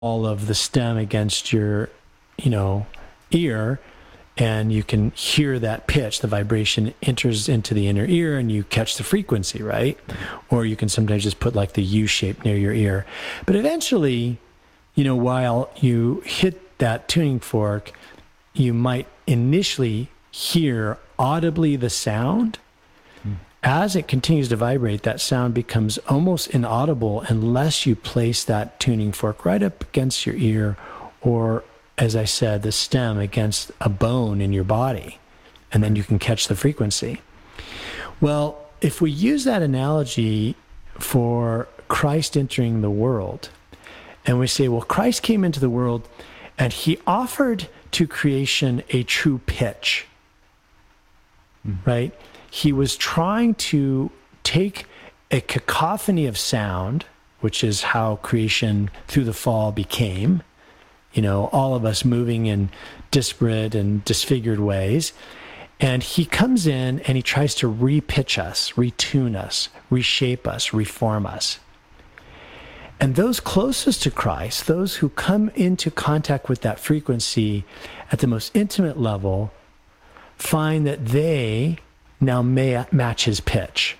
all of the stem against your, ear, and you can hear that pitch. The vibration enters into the inner ear and you catch the frequency, right? Or you can sometimes just put like the U shape near your ear. But eventually, while you hit that tuning fork, you might initially hear audibly the sound. As it continues to vibrate, that sound becomes almost inaudible unless you place that tuning fork right up against your ear, or, as I said, the stem against a bone in your body, and then you can catch the frequency. Well, if we use that analogy for Christ entering the world, and we say, well, Christ came into the world and he offered to creation a true pitch, right? He was trying to take a cacophony of sound, which is how creation through the fall became, all of us moving in disparate and disfigured ways. And he comes in and he tries to repitch us, retune us, reshape us, reform us. And those closest to Christ, those who come into contact with that frequency at the most intimate level, find that they now may match his pitch.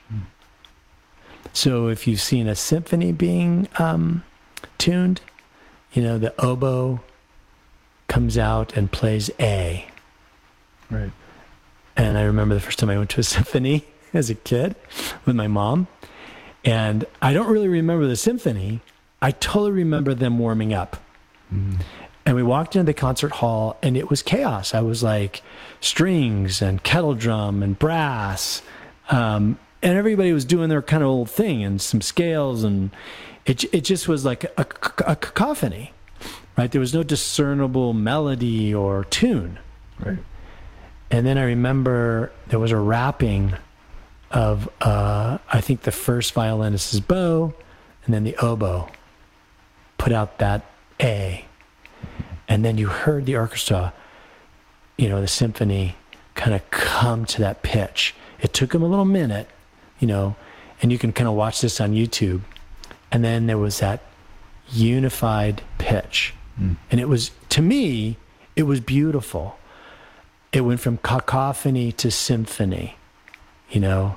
So if you've seen a symphony being tuned, the oboe comes out and plays A. Right. And I remember the first time I went to a symphony as a kid with my mom. And I don't really remember the symphony. I totally remember them warming up. And we walked into the concert hall and it was chaos. I was like strings and kettle drum and brass. And everybody was doing their kind of old thing and some scales. And it just was like a cacophony, right? There was no discernible melody or tune. Right. And then I remember there was a rapping of, I think the first violinist's bow, and then the oboe put out that A. And then you heard the orchestra, the symphony kind of come to that pitch. It took them a little minute, and you can kind of watch this on YouTube. And then there was that unified pitch. And it was, to me, it was beautiful. It went from cacophony to symphony, to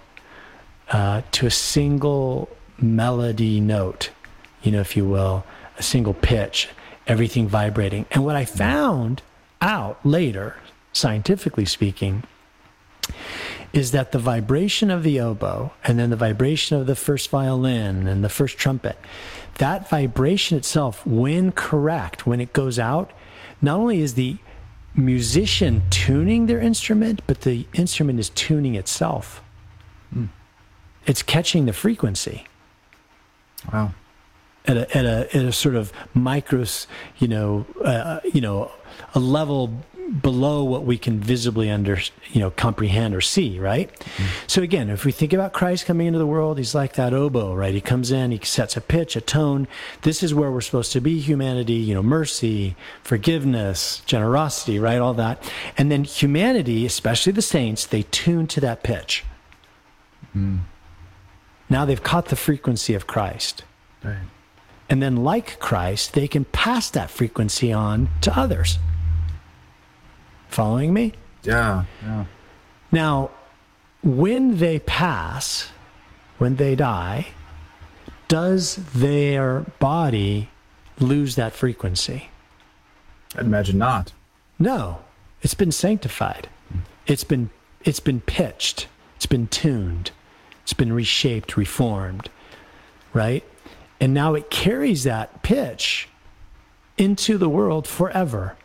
a single melody note, if you will, a single pitch, everything vibrating. And what I found out later, scientifically speaking, is that the vibration of the oboe and then the vibration of the first violin and the first trumpet, that vibration itself, when correct, when it goes out, not only is the musician tuning their instrument, but the instrument is tuning itself. It's catching the frequency. Wow. At a sort of micro, a level below what we can visibly comprehend or see, right? So again, if we think about Christ coming into the world, he's like that oboe, right? He comes in, he sets a pitch, a tone. This is where we're supposed to be, humanity, mercy, forgiveness, generosity, right? All that. And then humanity, especially the saints, they tune to that pitch. Now they've caught the frequency of Christ. Right. And then like Christ, they can pass that frequency on to others. Following me? Yeah. Now, when they pass, when they die, does their body lose that frequency? I'd imagine not. No. It's been sanctified. It's been pitched. It's been tuned. It's been reshaped, reformed, right? And now it carries that pitch into the world forever.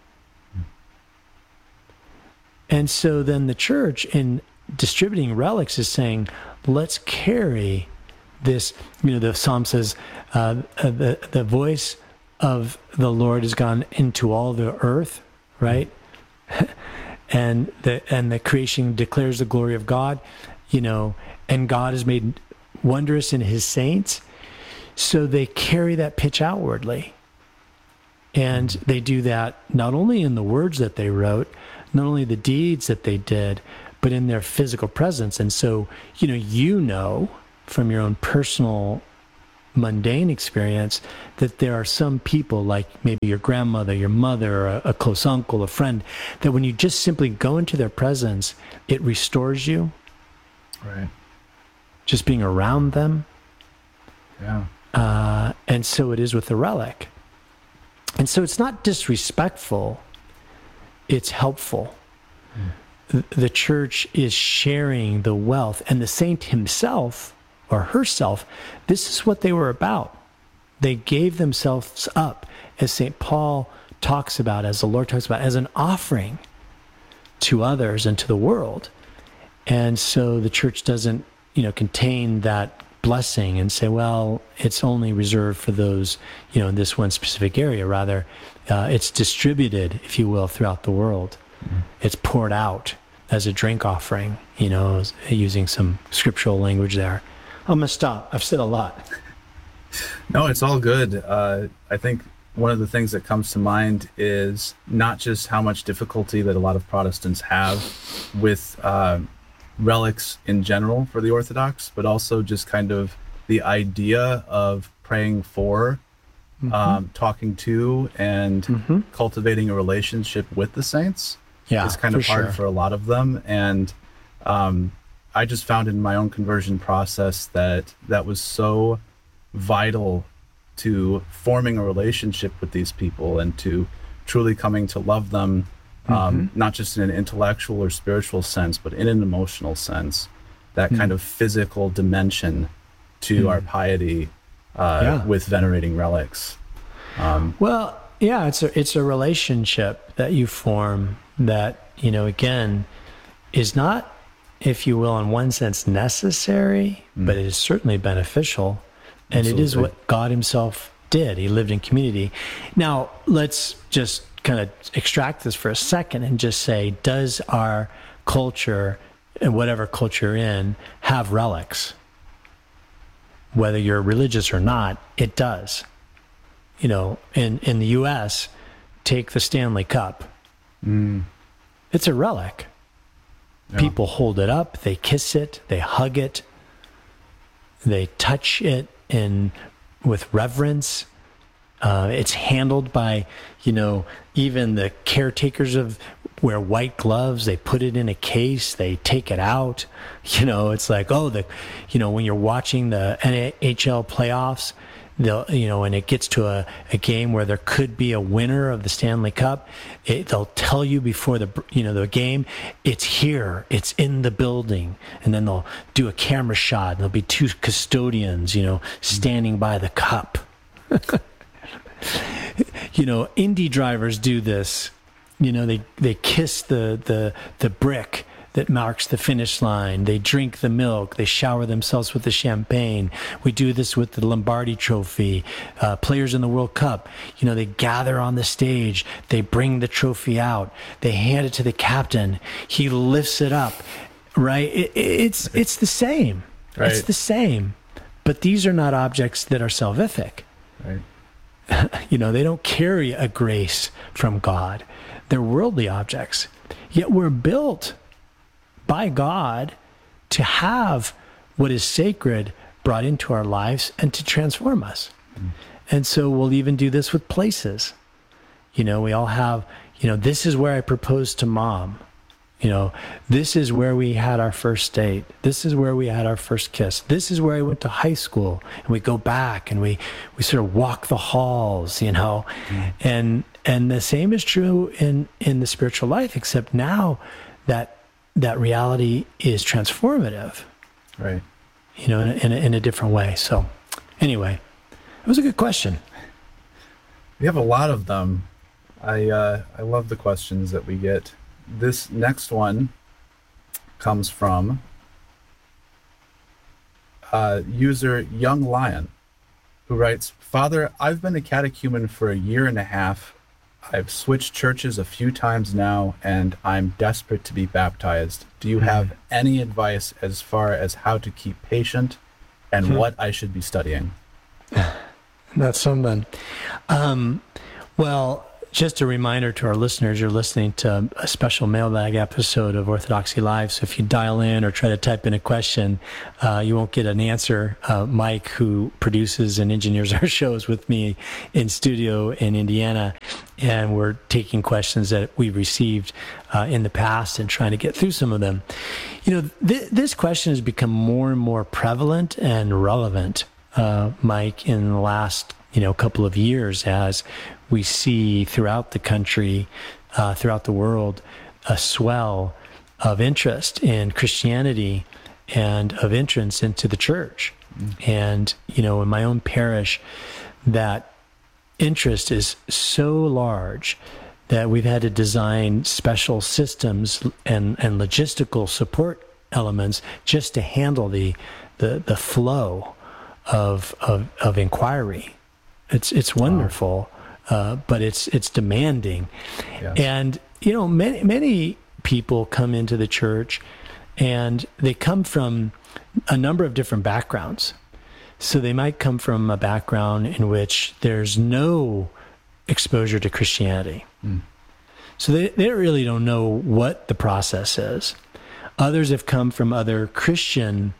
And so then the church, in distributing relics, is saying, let's carry this. The psalm says, the voice of the Lord has gone into all the earth, right? and the creation declares the glory of God, and God has made wondrous in his saints. So they carry that pitch outwardly. And they do that not only in the words that they wrote, not only the deeds that they did, but in their physical presence. And so, from your own personal mundane experience, that there are some people, like maybe your grandmother, your mother, or a close uncle, a friend, that when you just simply go into their presence, it restores you. Right. Just being around them. Yeah. And so it is with the relic. And so it's not disrespectful, it's helpful. The church is sharing the wealth, and the saint himself or herself, this is what they were about. They gave themselves up, as St. Paul talks about, as the Lord talks about, as an offering to others and to the world. And so the church doesn't, contain that blessing and say, well, it's only reserved for those, in this one specific area. Rather, it's distributed, if you will, throughout the world. It's poured out as a drink offering, using some scriptural language there. I'm going to stop. I've said a lot. No, it's all good. I think one of the things that comes to mind is not just how much difficulty that a lot of Protestants have with relics in general for the Orthodox, but also just kind of the idea of praying for, talking to, and cultivating a relationship with the saints. Yeah, is kind of hard for a lot of them. And I just found in my own conversion process that was so vital to forming a relationship with these people and to truly coming to love them, not just in an intellectual or spiritual sense, but in an emotional sense, that kind of physical dimension to our piety with venerating relics. Well, yeah, it's a relationship that you form that, again, is not, if you will, in one sense necessary, but it is certainly beneficial. And Absolutely. It is what God himself did. He lived in community. Now, let's just kind of extract this for a second and just say, does our culture, and whatever culture you're in, have relics? Whether you're religious or not, it does. In the U.S., take the Stanley Cup. It's a relic. Yeah. People hold it up, they kiss it, they hug it, they touch it with reverence. It's handled by, even the caretakers wear white gloves. They put it in a case. They take it out. It's like, when you're watching the NHL playoffs, and it gets to a game where there could be a winner of the Stanley Cup, they'll tell you before the game, it's here, it's in the building, and then they'll do a camera shot, and there'll be two custodians, standing by the cup. Indy drivers do this. They kiss the brick that marks the finish line. They drink the milk. They shower themselves with the champagne. We do this with the Lombardi Trophy. Players in the World Cup, they gather on the stage. They bring the trophy out. They hand it to the captain. He lifts it up. Right? It's the same. Right. It's the same. But these are not objects that are salvific. Right. They don't carry a grace from God. They're worldly objects. Yet we're built by God to have what is sacred brought into our lives and to transform us. And so we'll even do this with places. We all have, this is where I proposed to Mom. This is where we had our first date. This is where we had our first kiss. This is where I went to high school. And we go back and we sort of walk the halls, And the same is true in the spiritual life, except now that reality is transformative. Right. In a different way. So anyway, it was a good question. We have a lot of them. I love the questions that we get. This next one comes from user Young Lion, who writes, Father, I've been a catechumen for 1.5 years. I've switched churches a few times now, and I'm desperate to be baptized. Do you have any advice as far as how to keep patient and what I should be studying? That's something. Well, just a reminder to our listeners, you're listening to a special mailbag episode of Orthodoxy Live. So if you dial in or try to type in a question, you won't get an answer. Mike, who produces and engineers our shows with me in studio in Indiana, and we're taking questions that we've received in the past and trying to get through some of them. This question has become more and more prevalent and relevant, Mike, in the last couple of years, as we see throughout the country, throughout the world, a swell of interest in Christianity and of entrance into the church. And, in my own parish, that interest is so large that we've had to design special systems and logistical support elements just to handle the flow of inquiry. It's wonderful. But it's demanding. Yes. And, many people come into the church and they come from a number of different backgrounds. So they might come from a background in which there's no exposure to Christianity. So they really don't know what the process is. Others have come from other Christian,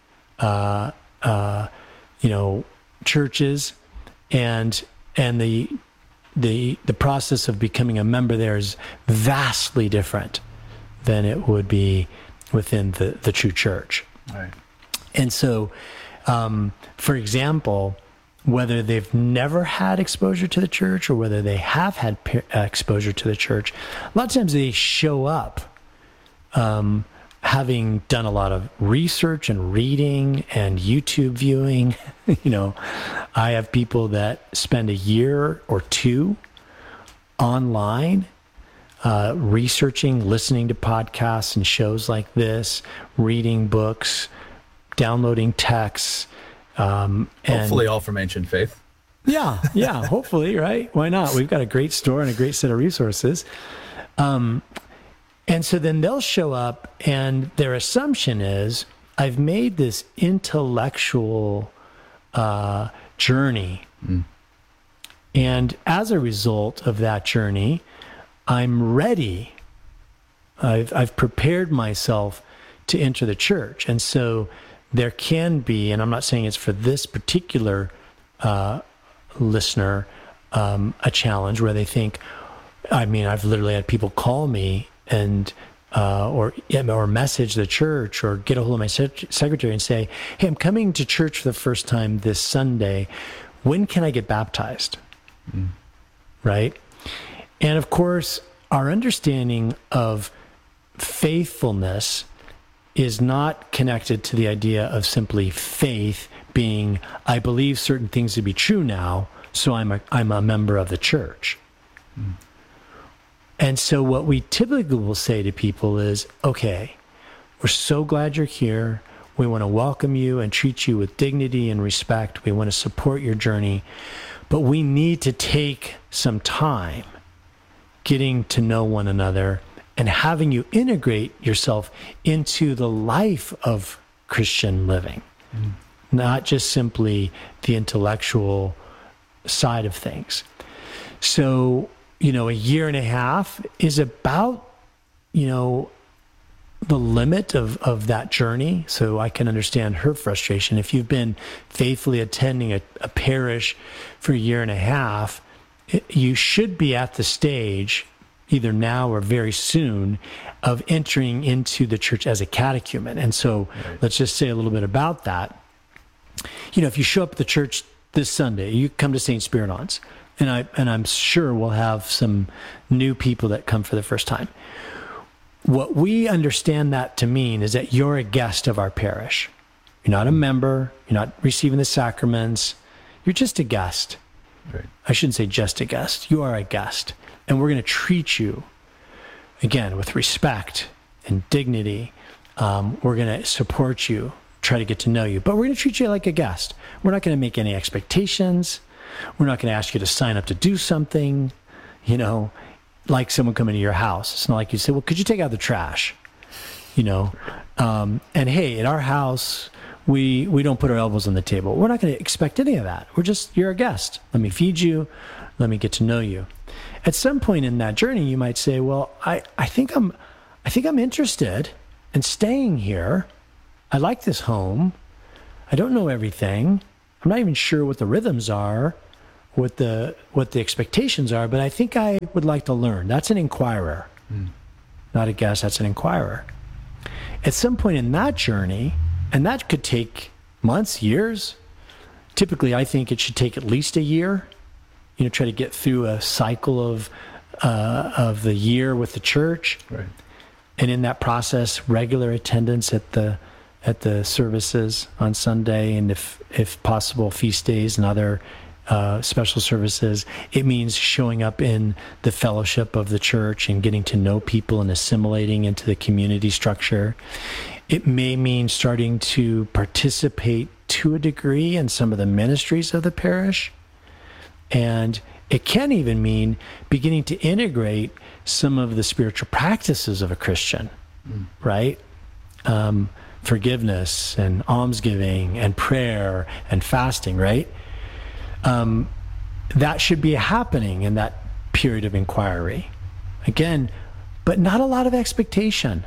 churches, and the process of becoming a member there is vastly different than it would be within the true church. Right. And so, for example, whether they've never had exposure to the church or whether they have had exposure to the church, a lot of times they show up having done a lot of research and reading and YouTube viewing. I have people that spend a year or two online researching, listening to podcasts and shows like this, reading books, downloading texts. Hopefully all from Ancient Faith. Yeah, hopefully, right? Why not? We've got a great store and a great set of resources. And so then they'll show up and their assumption is, I've made this intellectual journey. And as a result of that journey, I'm ready. I've prepared myself to enter the church. And so there can be, and I'm not saying it's for this particular listener, a challenge where they think, I've literally had people call me and or message the church or get a hold of my secretary and say, hey, I'm coming to church for the first time this Sunday. When can I get baptized? Right? And of course, our understanding of faithfulness is not connected to the idea of simply faith being, I believe certain things to be true now, so I'm a member of the church. And so what we typically will say to people is, okay, we're so glad you're here. We want to welcome you and treat you with dignity and respect. We want to support your journey, but we need to take some time getting to know one another and having you integrate yourself into the life of Christian living, not just simply the intellectual side of things. So, a year and a half is about, the limit of that journey. So I can understand her frustration. If you've been faithfully attending a parish for a year and a half, you should be at the stage, either now or very soon, of entering into the church as a catechumen. And so Let's just say a little bit about that. If you show up at the church this Sunday, you come to St. Spiridon's, and I'm sure we'll have some new people that come for the first time. What we understand that to mean is that you're a guest of our parish. You're not a member. You're not receiving the sacraments. You're just a guest. Right. I shouldn't say just a guest. You are a guest. And we're going to treat you, again, with respect and dignity. We're going to support you, try to get to know you. But we're going to treat you like a guest. We're not going to make any expectations. We're not going to ask you to sign up to do something, like someone coming to your house. It's not like you say, well, could you take out the trash? And hey, at our house, we don't put our elbows on the table. We're not going to expect any of that. You're a guest. Let me feed you. Let me get to know you. At some point in that journey, you might say, well, I think I'm interested in staying here. I like this home. I don't know everything. I'm not even sure what the rhythms are, what the expectations are, but I think I would like to learn. That's an inquirer, not a guest. That's an inquirer. At some point in that journey, and that could take months, years. Typically, I think it should take at least a year. Try to get through a cycle of the year with the church, Right. and in that process, regular attendance at the services on Sunday, and if possible, feast days and other special services. It means showing up in the fellowship of the church and getting to know people and assimilating into the community structure. It may mean starting to participate to a degree in some of the ministries of the parish. And it can even mean beginning to integrate some of the spiritual practices of a Christian, right? Forgiveness and almsgiving and prayer and fasting, right? That should be happening in that period of inquiry. Again, but not a lot of expectation.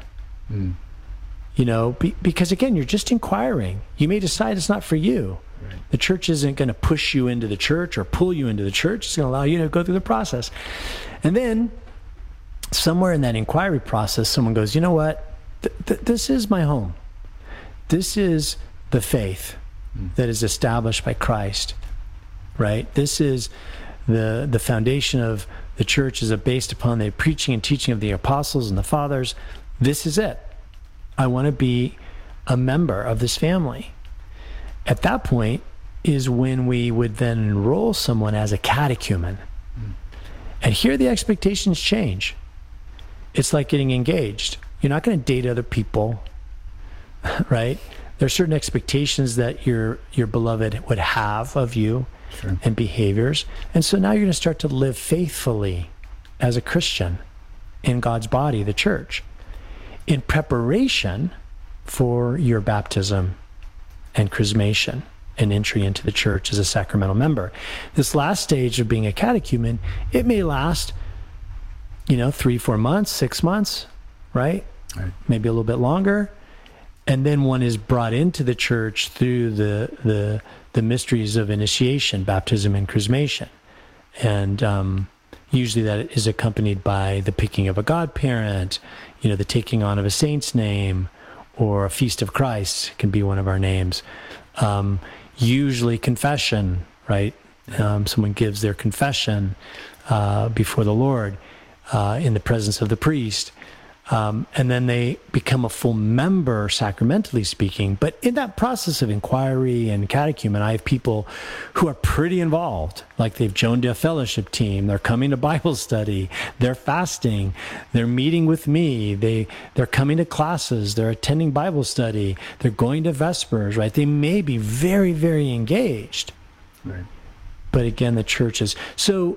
Because again, you're just inquiring. You may decide it's not for you. Right. The church isn't going to push you into the church or pull you into the church. It's going to allow you to go through the process. And then somewhere in that inquiry process, someone goes, you know what? This is my home. This is the faith that is established by Christ, right? This is the foundation of the church is based upon the preaching and teaching of the apostles and the fathers. This is it. I want to be a member of this family. At that point is when we would then enroll someone as a catechumen. And here the expectations change. It's like getting engaged. You're not going to date other people, right? There are certain expectations that your beloved would have of you. Sure. And behaviors. And so now you're going to start to live faithfully as a Christian in God's body, the church, in preparation for your baptism and chrismation and entry into the church as a sacramental member. This last stage of being a catechumen, it may last, 3-4 months, 6 months, right? Maybe a little bit longer. And then one is brought into the church through the mysteries of initiation, baptism and chrismation. And usually that is accompanied by the picking of a godparent, the taking on of a saint's name, or a feast of Christ can be one of our names. Usually confession, right? Someone gives their confession before the Lord in the presence of the priest. And then they become a full member, sacramentally speaking. But in that process of inquiry and catechumen, I have people who are pretty involved, like they've joined a fellowship team, they're coming to Bible study, they're fasting, they're meeting with me, they're coming to classes, they're attending Bible study, they're going to Vespers, right? They may be very, very engaged. Right. But again, the church is. So,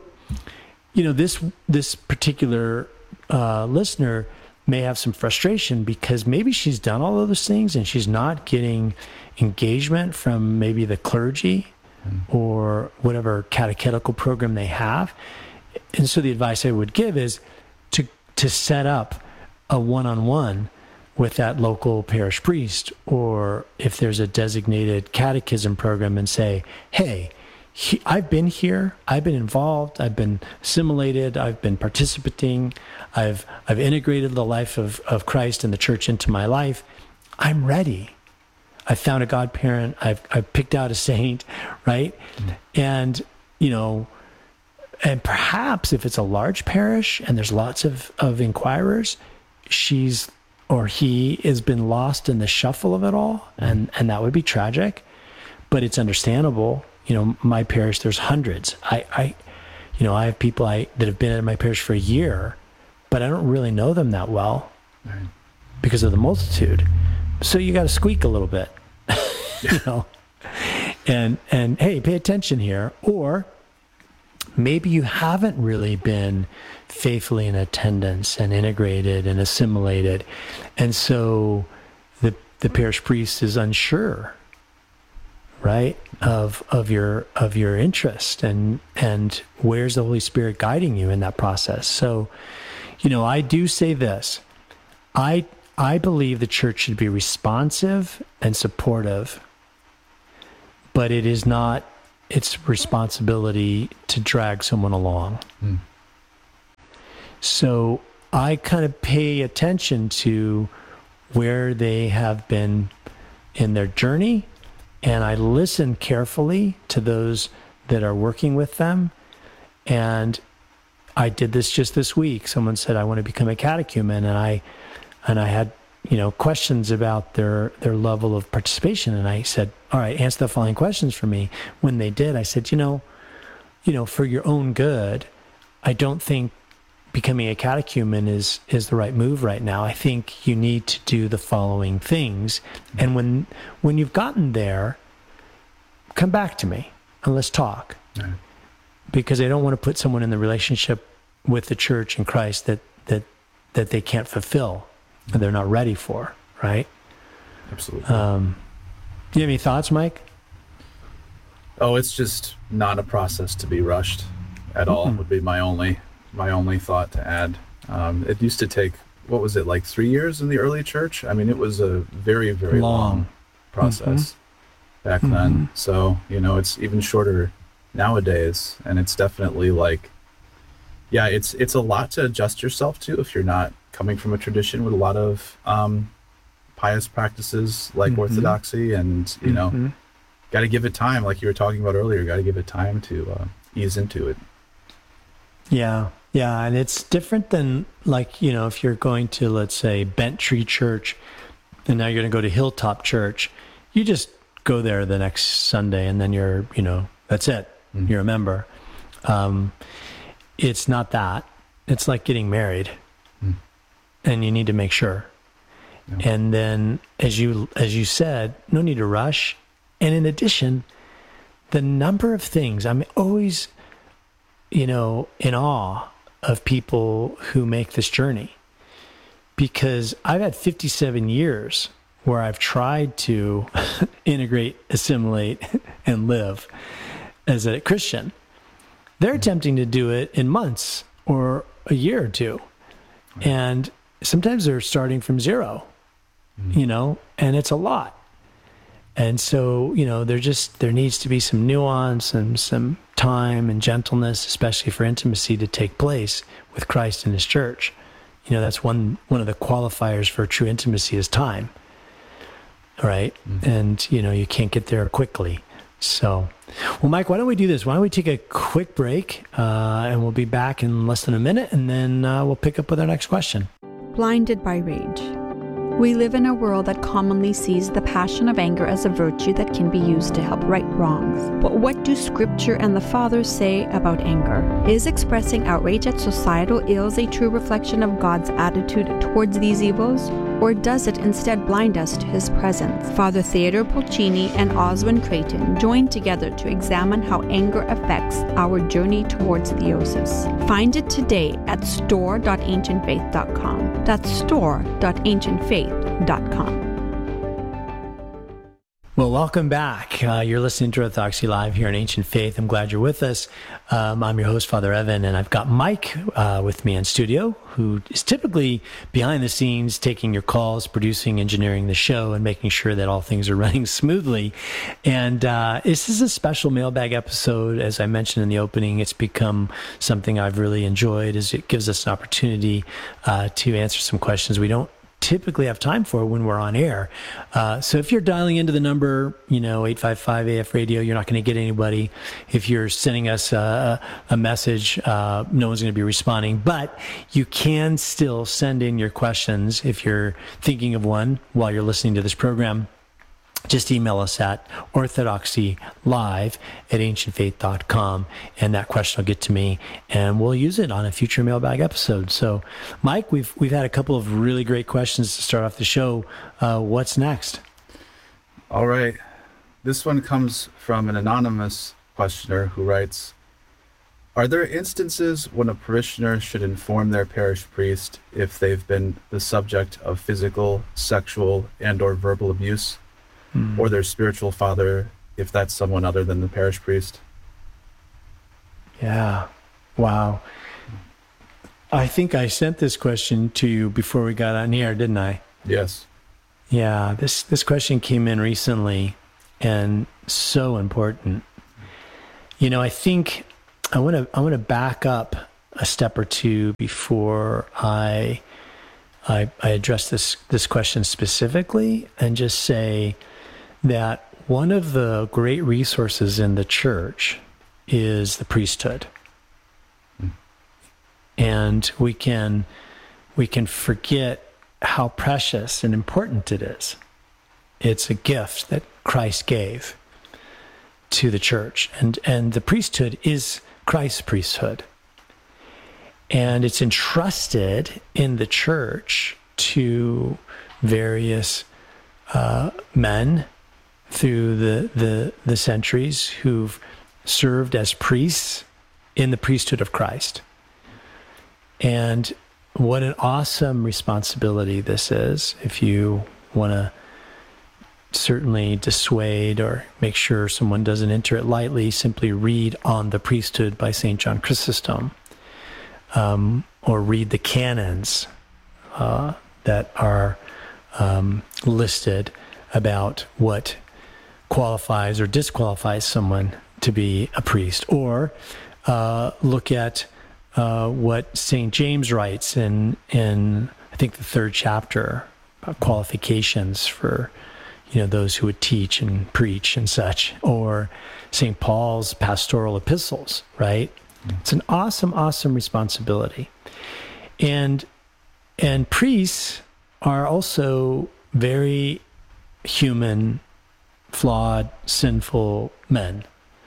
this particular listener may have some frustration because maybe she's done all of those things and she's not getting engagement from maybe the clergy or whatever catechetical program they have. And so the advice I would give is to set up a one-on-one with that local parish priest, or if there's a designated catechism program, and say, hey, I've been here, I've been involved, I've been assimilated, I've been participating, I've integrated the life of Christ and the church into my life. I'm ready. I found a godparent, I've picked out a saint, right? And, and perhaps if it's a large parish and there's lots of inquirers, she's or he has been lost in the shuffle of it all, and that would be tragic, but it's understandable. My parish, there's hundreds. I have people that have been at my parish for a year, but I don't really know them that well because of the multitude. So you got to squeak a little bit, and hey, pay attention here. Or maybe you haven't really been faithfully in attendance and integrated and assimilated, and so the parish priest is unsure. right? Of your interest, and where's the Holy Spirit guiding you in that process. So, I do say this. I believe the church should be responsive and supportive, but it is not its responsibility to drag someone along. So I kind of pay attention to where they have been in their journey, and I listen carefully to those that are working with them. And I did this just this week. Someone said, I want to become a catechumen, and I had, questions about their level of participation. And I said, all right, answer the following questions for me. When they did, I said, for your own good, I don't think becoming a catechumen is the right move right now. I think you need to do the following things. And when you've gotten there, come back to me and let's talk. Right. Because I don't want to put someone in the relationship with the church and Christ that they can't fulfill, or they're not ready for, right? Absolutely. Do you have any thoughts, Mike? Oh, it's just not a process to be rushed at all, would be my only thought to add. It used to take, what was it, like 3 years in the early church? I mean, it was a very, very long process back then. So, it's even shorter nowadays. And it's definitely like, yeah, it's a lot to adjust yourself to if you're not coming from a tradition with a lot of pious practices like Orthodoxy, and, got to give it time, like you were talking about earlier, got to give it time to ease into it. Yeah. Yeah. And it's different than like, if you're going to, let's say, Bent Tree Church, and now you're going to go to Hilltop Church, you just go there the next Sunday and then you're, that's it. You're a member. It's not that. It's like getting married, and you need to make sure. Yeah. And then, as you said, no need to rush. And in addition, the number of things, I'm always, in awe of people who make this journey, because I've had 57 years where I've tried to integrate, assimilate, and live as a Christian. They're attempting to do it in months or a year or two. And sometimes they're starting from zero, and it's a lot. And so, there needs to be some nuance and some time and gentleness, especially for intimacy to take place with Christ and his church. That's one of the qualifiers for true intimacy is time. Right? And, you can't get there quickly. So, well, Mike, why don't we do this? Why don't we take a quick break, and we'll be back in less than a minute, and then we'll pick up with our next question. Blinded by rage. We live in a world that commonly sees the passion of anger as a virtue that can be used to help right wrongs. But what do Scripture and the Fathers say about anger? Is expressing outrage at societal ills a true reflection of God's attitude towards these evils? Or does it instead blind us to his presence? Father Theodore Pulcini and Oswin Creighton joined together to examine how anger affects our journey towards theosis. Find it today at store.ancientfaith.com. That's store.ancientfaith.com. Well, welcome back. You're listening to Orthodoxy Live here in Ancient Faith. I'm glad you're with us. I'm your host, Father Evan, and I've got Mike with me in studio, who is typically behind the scenes, taking your calls, producing, engineering the show, and making sure that all things are running smoothly. And this is a special mailbag episode. As I mentioned in the opening, it's become something I've really enjoyed, as it gives us an opportunity to answer some questions we don't typically have time for when we're on air. So if you're dialing into the number, 855 AF radio, you're not going to get anybody. If you're sending us a message, no one's going to be responding, but you can still send in your questions if you're thinking of one while you're listening to this program. Just email us at orthodoxylive@ancientfaith.com, and that question will get to me, and we'll use it on a future mailbag episode. So, Mike, we've had a couple of really great questions to start off the show. What's next? All right. This one comes from an anonymous questioner who writes, are there instances when a parishioner should inform their parish priest if they've been the subject of physical, sexual, and/or verbal abuse? Or their spiritual father if that's someone other than the parish priest. Yeah. Wow. I think I sent this question to you before we got on here, didn't I? Yes. Yeah. This question came in recently and so important. You know, I think I want to back up a step or two before I address this question specifically, and just say that one of the great resources in the church is the priesthood. And we can forget how precious and important it is. It's a gift that Christ gave to the church. And the priesthood is Christ's priesthood. And it's entrusted in the church to various men through the centuries who've served as priests in the priesthood of Christ. And what an awesome responsibility this is. If you want to certainly dissuade or make sure someone doesn't enter it lightly, simply read On the Priesthood by St. John Chrysostom, or read the canons that are listed about what qualifies or disqualifies someone to be a priest, or look at what St. James writes in I think the 3rd chapter about qualifications for those who would teach and preach and such, or St. Paul's pastoral epistles, right? It's an awesome responsibility. And priests are also very human, flawed, sinful men.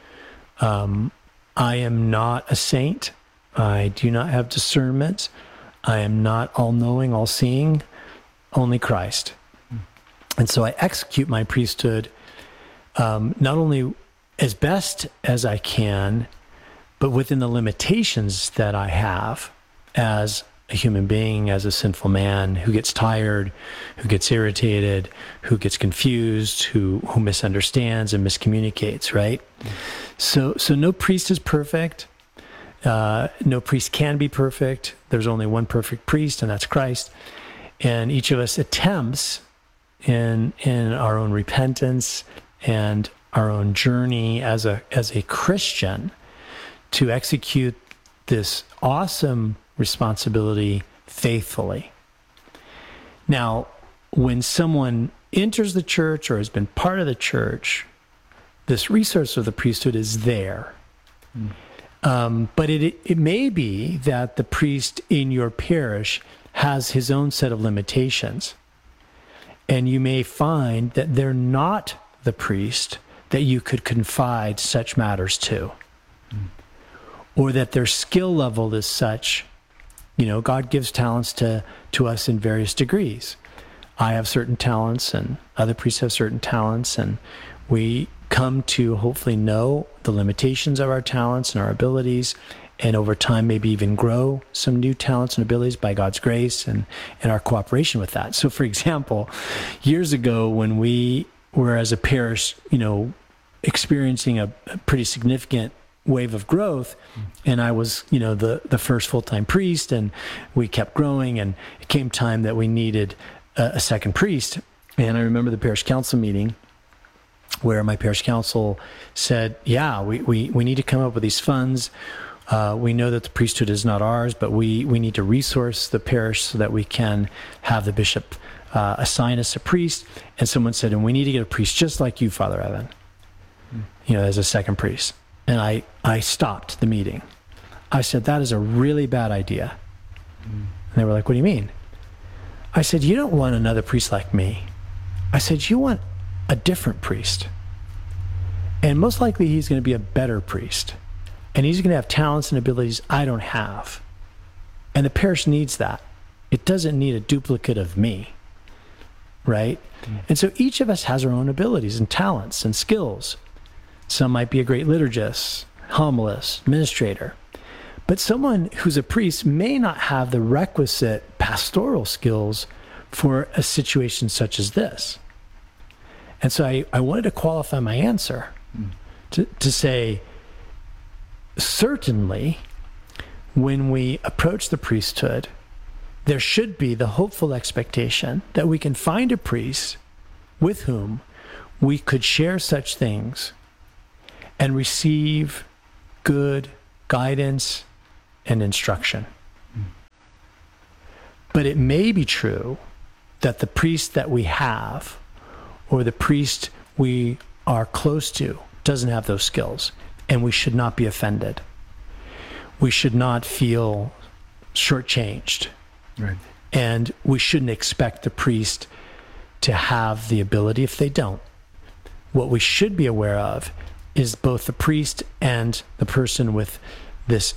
I am not a saint. I do not have discernment. I am not all-knowing, all-seeing, only Christ. And so I execute my priesthood not only as best as I can, but within the limitations that I have as a human being, as a sinful man who gets tired, who gets irritated, who gets confused, who misunderstands and miscommunicates, right? So no priest is perfect. No priest can be perfect. There's only one perfect priest, and that's Christ. And each of us attempts in our own repentance and our own journey as a Christian to execute this awesome responsibility faithfully. Now, when someone enters the church or has been part of the church, this resource of the priesthood is there. But it may be that the priest in your parish has his own set of limitations. And you may find that they're not the priest that you could confide such matters to. Or that their skill level is such, God gives talents to us in various degrees. I have certain talents and other priests have certain talents, and we come to hopefully know the limitations of our talents and our abilities, and over time maybe even grow some new talents and abilities by God's grace and our cooperation with that. So for example, years ago when we were as a parish, experiencing a pretty significant wave of growth, and I was, the first full-time priest, and we kept growing, and it came time that we needed a second priest. And I remember the parish council meeting where my parish council said, yeah, we need to come up with these funds. We know that the priesthood is not ours, but we need to resource the parish so that we can have the bishop assign us a priest. And someone said, and we need to get a priest just like you, Father Evan, as a second priest. And I stopped the meeting. I said, that is a really bad idea. And they were like, what do you mean? I said, you don't want another priest like me. I said, you want a different priest. And most likely he's going to be a better priest. And he's going to have talents and abilities I don't have. And the parish needs that. It doesn't need a duplicate of me, right? And so each of us has our own abilities and talents and skills. Some might be a great liturgist, homilist, administrator. But someone who's a priest may not have the requisite pastoral skills for a situation such as this. And so I wanted to qualify my answer. To say, certainly, when we approach the priesthood, there should be the hopeful expectation that we can find a priest with whom we could share such things and receive good guidance and instruction. But it may be true that the priest that we have, or the priest we are close to, doesn't have those skills, and we should not be offended. We should not feel shortchanged. Right. And we shouldn't expect the priest to have the ability if they don't. What we should be aware of is both the priest and the person with this,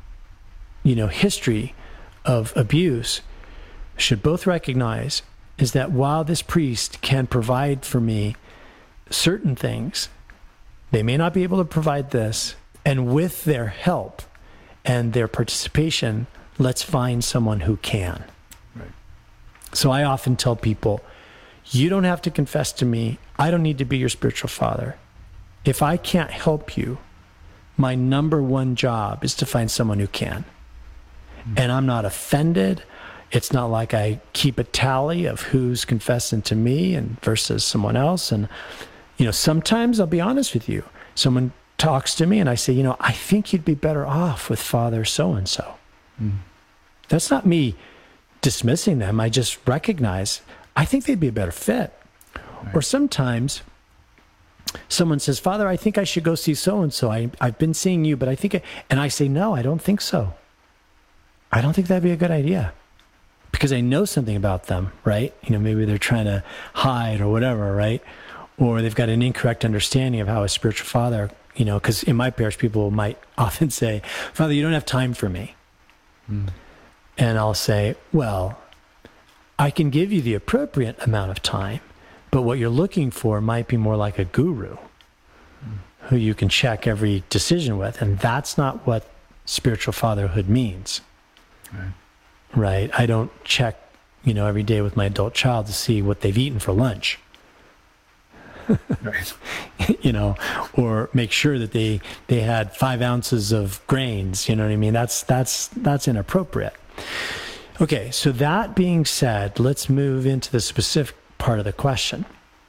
history of abuse should both recognize is that while this priest can provide for me certain things, they may not be able to provide this. And with their help and their participation, let's find someone who can. Right. So I often tell people, you don't have to confess to me. I don't need to be your spiritual father. If I can't help you, my number one job is to find someone who can. And I'm not offended. It's not like I keep a tally of who's confessing to me and versus someone else. And, sometimes I'll be honest with you. Someone talks to me and I say, I think you'd be better off with Father so-and-so. That's not me dismissing them. I just recognize I think they'd be a better fit. Right. Or sometimes someone says, Father, I think I should go see so-and-so. I've been seeing you, but and I say, no, I don't think so. I don't think that'd be a good idea. Because I know something about them, right? Maybe they're trying to hide or whatever, right? Or they've got an incorrect understanding of how a spiritual father, because in my parish, people might often say, Father, you don't have time for me. And I'll say, well, I can give you the appropriate amount of time, but what you're looking for might be more like a guru who you can check every decision with. And that's not what spiritual fatherhood means. Right? I don't check, every day with my adult child to see what they've eaten for lunch. Right. Or make sure that they had 5 ounces of grains. You know what I mean? That's inappropriate. Okay, so that being said, let's move into the specific part of the question.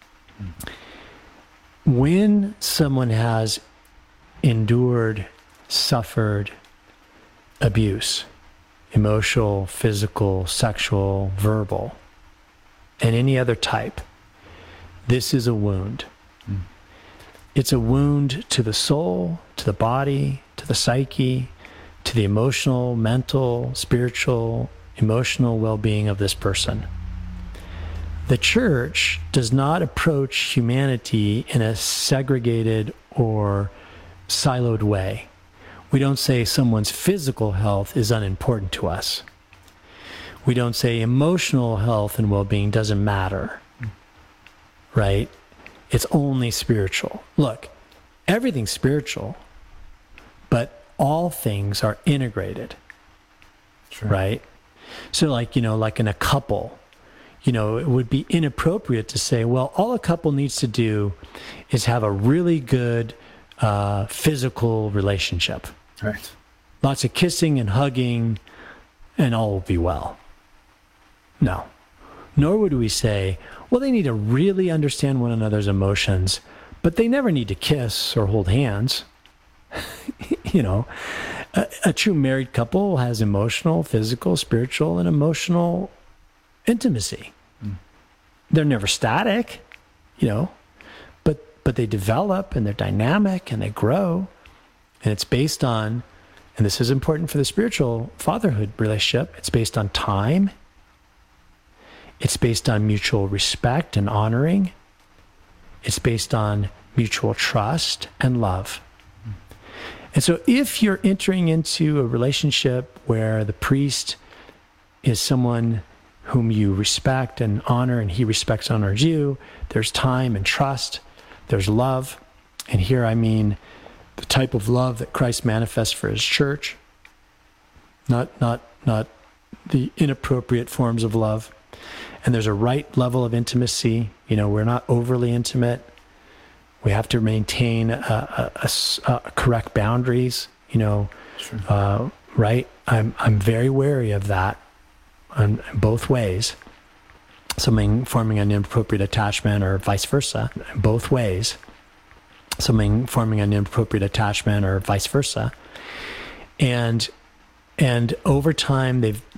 When someone has endured, suffered abuse, emotional, physical, sexual, verbal, and any other type, this is a wound. It's a wound to the soul, to the body, to the psyche, to the emotional, mental, spiritual, emotional well-being of this person. The church does not approach humanity in a segregated or siloed way. We don't say someone's physical health is unimportant to us. We don't say emotional health and well-being doesn't matter, right? It's only spiritual. Look, everything's spiritual, but all things are integrated, right? So like in a couple, it would be inappropriate to say, well, all a couple needs to do is have a really good physical relationship. Right. Lots of kissing and hugging, and all will be well. No. Nor would we say, well, they need to really understand one another's emotions, but they never need to kiss or hold hands. A true married couple has emotional, physical, spiritual, and emotional intimacy. They're never static, but they develop and they're dynamic and they grow. And it's based on, and this is important for the spiritual fatherhood relationship, it's based on time. It's based on mutual respect and honoring. It's based on mutual trust and love. And so if you're entering into a relationship where the priest is someone whom you respect and honor, and he respects and honors you, there's time and trust, there's love. And here I mean the type of love that Christ manifests for his church, not the inappropriate forms of love. And there's a right level of intimacy. We're not overly intimate. We have to maintain correct boundaries, Sure. right? I'm very wary of that on both ways. Something forming an inappropriate attachment or vice versa, both ways. Something forming an inappropriate attachment or vice versa. And over time,